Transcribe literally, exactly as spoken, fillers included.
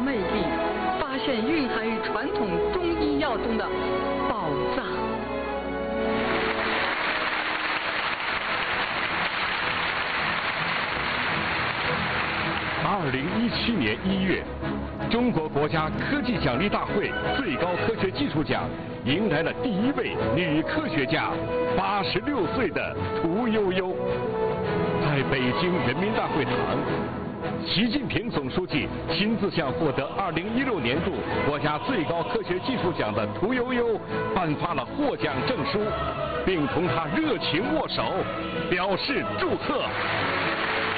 魅力，发现蕴含于传统中医药中的宝藏。 二零一七年一月，中国国家科技奖励大会最高科学技术奖迎来了第一位女科学家，八十六岁的屠呦呦。在北京人民大会堂，习近平总书记亲自向获得二零一六年度国家最高科学技术奖的屠呦呦颁发了获奖证书，并同她热情握手，表示祝贺。